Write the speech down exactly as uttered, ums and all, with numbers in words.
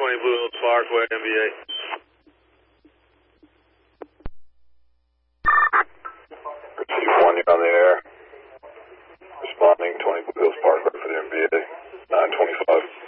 twenty Blue Hills Parkway, N B A. Receive one, you're on the air. Responding, twenty Blue Hills Parkway for the N B A, nine twenty-five.